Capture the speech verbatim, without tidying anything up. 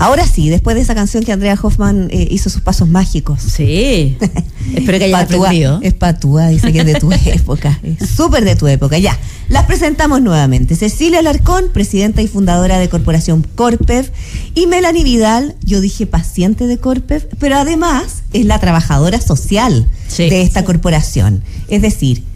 Ahora sí, después de esa canción que Andrea Hoffman eh, hizo sus pasos mágicos. Sí. Espero que hayas Patúa, aprendido. es patúa, dice que es de tu época. Es súper de tu época. Ya, las presentamos nuevamente. Cecilia Alarcón, presidenta y fundadora de Corporación Corpev, y Melanie Vidal, yo dije paciente de Corpev, pero además es la trabajadora social sí, de esta sí. corporación. Es decir,